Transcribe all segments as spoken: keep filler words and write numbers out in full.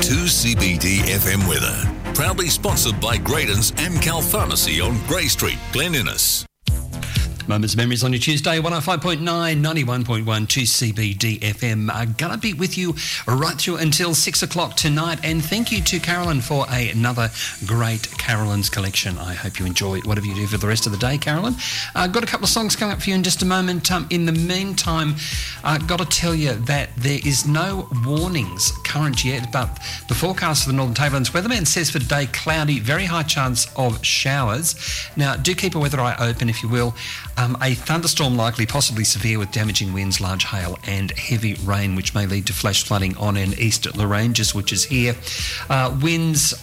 two C B D F M weather. Proudly sponsored by Graydon's Amcal Pharmacy on Grey Street, Glen Innes. Moments of Memories on your Tuesday, one oh five point nine, ninety-one point one, two C B D F M. Uh, gonna be with you right through until six o'clock tonight. And thank you to Carolyn for a, another great Carolyn's collection. I hope you enjoy whatever you do for the rest of the day, Carolyn. Uh, got a couple of songs coming up for you in just a moment. Um, in the meantime, uh, got to tell you that there is no warnings current yet, but the forecast for the Northern Tablelands weatherman says for today, cloudy, very high chance of showers. Now, do keep a weather eye open if you will. Um, a thunderstorm likely, possibly severe, with damaging winds, large hail and heavy rain, which may lead to flash flooding on and east of the ranges, which is here. Uh, winds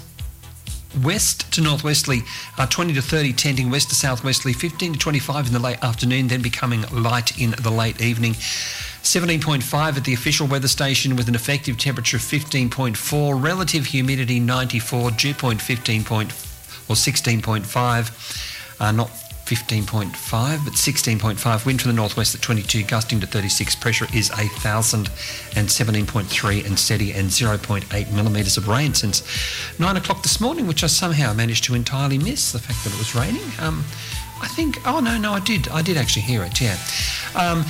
west to northwesterly, uh, twenty to thirty, tending west to southwesterly, fifteen to twenty-five in the late afternoon, then becoming light in the late evening. seventeen point five at the official weather station with an effective temperature of fifteen point four, relative humidity ninety-four, dew point fifteen point or sixteen point five, uh, not fifteen point five, but sixteen point five. Wind from the northwest at twenty-two, gusting to thirty-six. Pressure is one thousand seventeen point three and steady, and zero point eight millimetres of rain since nine o'clock this morning, which I somehow managed to entirely miss, the fact that it was raining. Um, I think, oh no, no, I did. I did actually hear it, yeah. Um,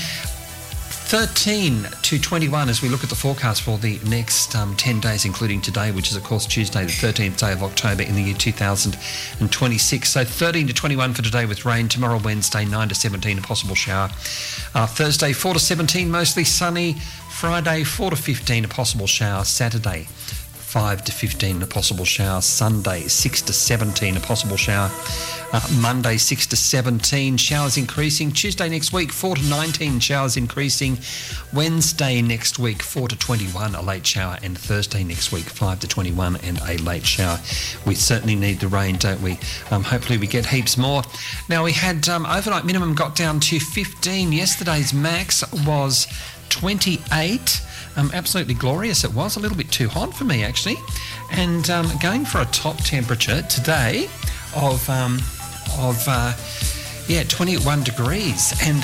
thirteen to twenty-one as we look at the forecast for the next um, ten days, including today, which is, of course, Tuesday, the thirteenth day of October in the year two thousand twenty-six. So thirteen to twenty-one for today with rain. Tomorrow, Wednesday, nine to seventeen, a possible shower. Uh, Thursday, four to seventeen, mostly sunny. Friday, four to fifteen, a possible shower. Saturday, five to fifteen, a possible shower. Sunday, six to seventeen, a possible shower. Uh, Monday, six to seventeen, showers increasing. Tuesday next week, four to nineteen, showers increasing. Wednesday next week, four to twenty-one, a late shower. And Thursday next week, five to twenty-one and a late shower. We certainly need the rain, don't we? Um, hopefully we get heaps more. Now, we had um, overnight minimum got down to fifteen. Yesterday's max was twenty-eight. Um, absolutely glorious it was. A little bit too hot for me, actually. And um, going for a top temperature today of... Um, of uh, yeah twenty-one degrees, and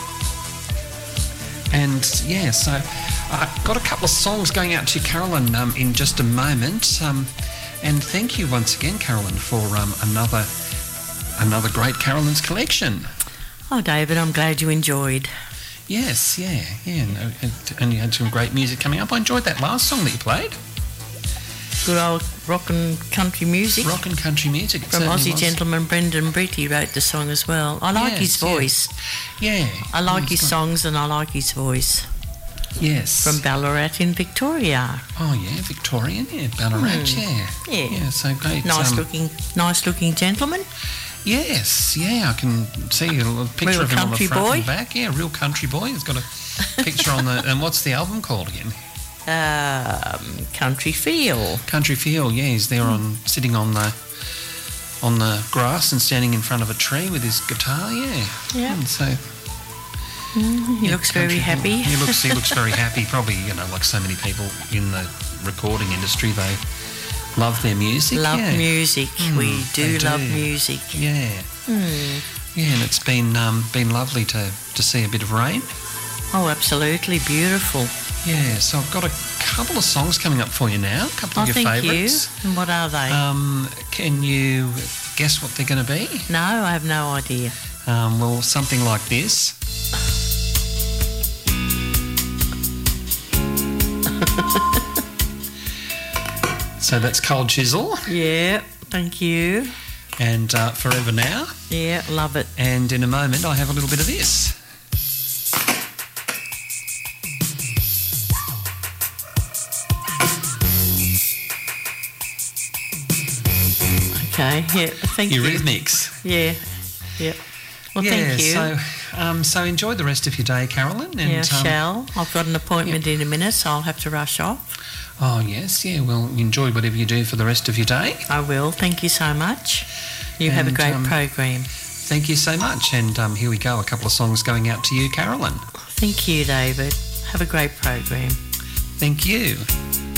and yeah so I've uh, got a couple of songs going out to Carolyn um, in just a moment, um, and thank you once again, Carolyn, for um, another another great Carolyn's collection. Oh, David, I'm glad you enjoyed. Yes, yeah, yeah, and, and you had some great music coming up. I enjoyed that last song that you played. Good old rock and country music. Rock and country music. From Aussie was. Gentleman Brendan Britt, he wrote the song as well. I like yes, his voice. Yeah. yeah. I like his got... songs and I like his voice. Yes. From Ballarat in Victoria. Oh, yeah, Victorian, yeah. Ballarat, mm. yeah. Yeah. Yeah, so great. Nice um, looking, nice looking gentleman. Yes, yeah, I can see a picture real of him on the front boy. and back. Yeah, real country boy. He's got a picture on the... And what's the album called again? Um, Country Feel. Country Feel, yeah. He's there on sitting on the on the grass and standing in front of a tree with his guitar, yeah. Yeah. And so mm, he yeah, looks very happy. He looks he looks very happy. Probably, you know, like so many people in the recording industry, they love their music. Love yeah. music. Mm, we do love do. music. Yeah. Mm. Yeah, and it's been um, been lovely to, to see a bit of rain. Oh, absolutely beautiful. Yeah, so I've got a couple of songs coming up for you now, a couple oh, of your thank favourites. You. And what are they? Um, can you guess what they're going to be? No, I have no idea. Um, well, something like this. So that's Cold Chisel. Yeah, thank you. And uh, Forever Now. Yeah, love it. And in a moment, I have a little bit of this. Okay, yeah, thank you. Eurythmics. Yeah, yeah. Well, yeah, thank you. So, um, so enjoy the rest of your day, Carolyn. And, yeah, um, shall. I've got an appointment yeah. in a minute, so I'll have to rush off. Oh, yes, yeah. Well, enjoy whatever you do for the rest of your day. I will. Thank you so much. You and, have a great um, program. Thank you so much. And um, here we go, a couple of songs going out to you, Carolyn. Thank you, David. Have a great program. Thank you.